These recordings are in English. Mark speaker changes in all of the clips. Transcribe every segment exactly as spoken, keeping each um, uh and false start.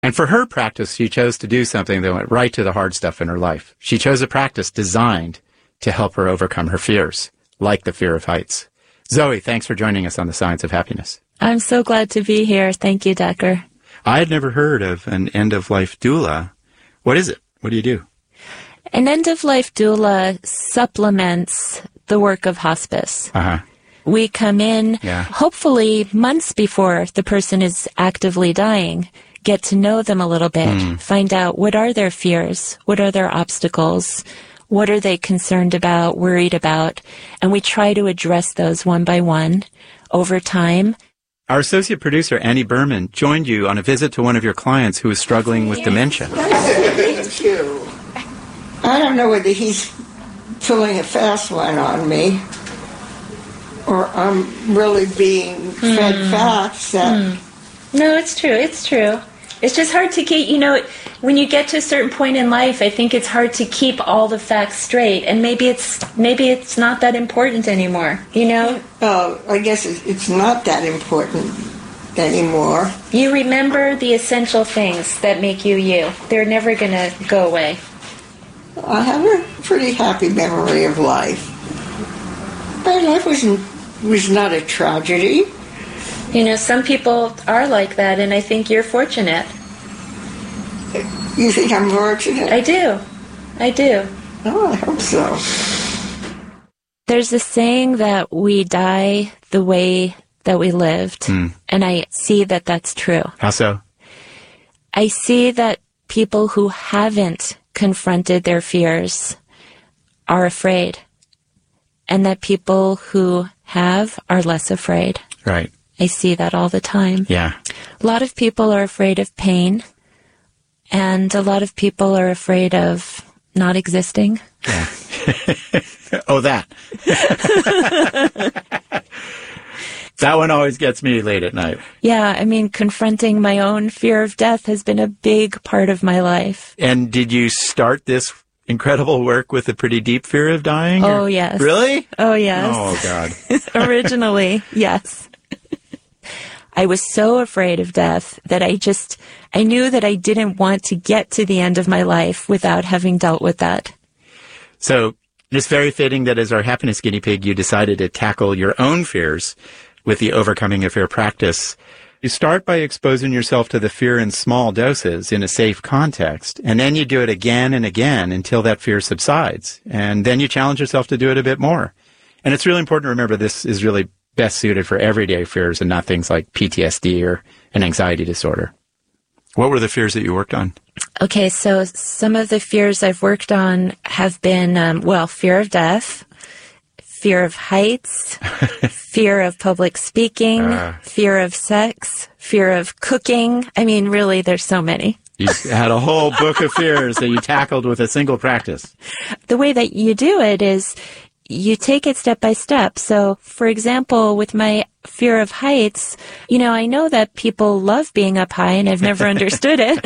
Speaker 1: And for her practice, she chose to do something that went right to the hard stuff in her life. She chose a practice designed to help her overcome her fears, like the fear of heights. Zoe, thanks for joining us on The Science of Happiness.
Speaker 2: I'm so glad to be here. Thank you, Decker.
Speaker 1: I had never heard of an end-of-life doula. What is it? What do you do?
Speaker 2: An end-of-life doula supplements the work of hospice.
Speaker 1: Uh-huh.
Speaker 2: We come in,
Speaker 1: yeah.
Speaker 2: hopefully months before the person is actively dying, get to know them a little bit, mm. find out what are their fears, what are their obstacles, what are they concerned about, worried about, and we try to address those one by one over time.
Speaker 1: Our associate producer, Annie Berman, joined you on a visit to one of your clients who was struggling with
Speaker 3: yes.
Speaker 1: dementia.
Speaker 3: Thank you. I don't know whether he's pulling a fast one on me or I'm really being mm. fed facts that...
Speaker 2: Mm. No, it's true. It's true. It's just hard to keep, you know, when you get to a certain point in life, I think it's hard to keep all the facts straight. And maybe it's maybe it's not that important anymore, you know?
Speaker 3: Oh, I guess it's not that important anymore.
Speaker 2: You remember the essential things that make you you. They're never going to go away.
Speaker 3: I have a pretty happy memory of life. My life wasn't, was not a tragedy.
Speaker 2: You know, some people are like that, and I think you're fortunate.
Speaker 3: You think I'm fortunate?
Speaker 2: I do. I do.
Speaker 3: Oh, I hope so.
Speaker 2: There's a saying that we die the way that we lived, mm. and I see that that's true.
Speaker 1: How so?
Speaker 2: I see that people who haven't confronted their fears are afraid, and that people who have are less afraid.
Speaker 1: Right.
Speaker 2: I see that all the time.
Speaker 1: Yeah.
Speaker 2: A lot of people are afraid of pain, and a lot of people are afraid of not existing.
Speaker 1: Yeah. Oh, that. That one always gets me late at night.
Speaker 2: Yeah, I mean, confronting my own fear of death has been a big part of my life.
Speaker 1: And did you start this incredible work with a pretty deep fear of dying?
Speaker 2: Oh,
Speaker 1: or?
Speaker 2: yes.
Speaker 1: Really?
Speaker 2: Oh, yes.
Speaker 1: Oh, God.
Speaker 2: Originally, yes. I was so afraid of death that I just, I knew that I didn't want to get to the end of my life without having dealt with that.
Speaker 1: So it's very fitting that as our happiness guinea pig, you decided to tackle your own fears with the Overcoming a Fear practice. You start by exposing yourself to the fear in small doses in a safe context, and then you do it again and again until that fear subsides. And then you challenge yourself to do it a bit more. And it's really important to remember this is really best suited for everyday fears and not things like P T S D or an anxiety disorder. What were the fears that you worked on?
Speaker 2: Okay, so some of the fears I've worked on have been, um, well, fear of death, fear of heights, fear of public speaking, uh, fear of sex, fear of cooking. I mean, really, there's so many.
Speaker 1: You had a whole book of fears that you tackled with a single practice.
Speaker 2: The way that you do it is you take it step by step. So, for example, with my fear of heights, you know, I know that people love being up high and I've never understood it.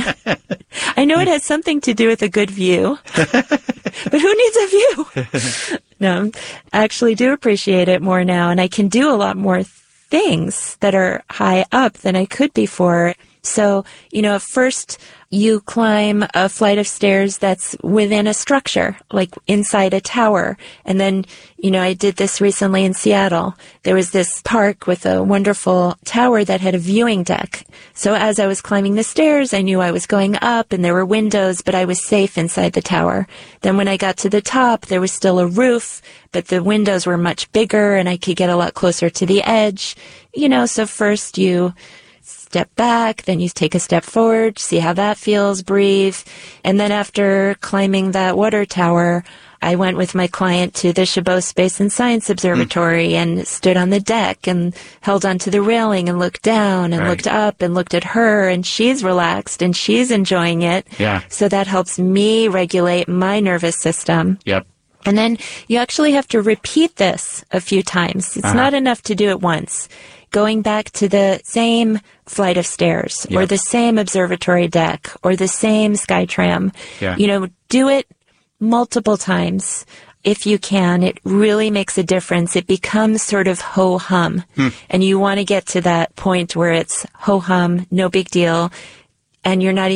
Speaker 2: I know it has something to do with a good view, but who needs a view? No, I actually do appreciate it more now, and I can do a lot more things that are high up than I could before. So, you know, first you climb a flight of stairs that's within a structure, like inside a tower. And then, you know, I did this recently in Seattle. There was this park with a wonderful tower that had a viewing deck. So as I was climbing the stairs, I knew I was going up and there were windows, but I was safe inside the tower. Then when I got to the top, there was still a roof, but the windows were much bigger and I could get a lot closer to the edge. You know, so first you step back, then you take a step forward, see how that feels, breathe. And then after climbing that water tower, I went with my client to the Chabot Space and Science Observatory mm. and stood on the deck and held onto the railing and looked down and right. looked up and looked at her, and she's relaxed and she's enjoying it.
Speaker 1: Yeah.
Speaker 2: So that helps me regulate my nervous system.
Speaker 1: Yep.
Speaker 2: And then you actually have to repeat this a few times. It's uh-huh. not enough to do it once. Going back to the same flight of stairs yep. or the same observatory deck or the same Skytram.
Speaker 1: Yeah.
Speaker 2: You know, do it multiple times if you can. It really makes a difference. It becomes sort of ho-hum. Hmm. And you want to get to that point where it's ho-hum, no big deal. and you're not